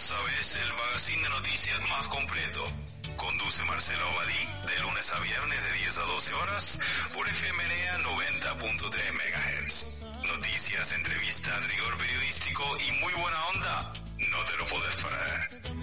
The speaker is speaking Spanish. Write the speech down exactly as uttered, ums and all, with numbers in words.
sabés, el magazine de noticias más completo. Conduce Marcelo Abadí de lunes a viernes de diez a doce horas por F M N A noventa punto tres megahertz. Noticias, entrevistas, rigor periodístico y muy buena onda. No te lo podés perder.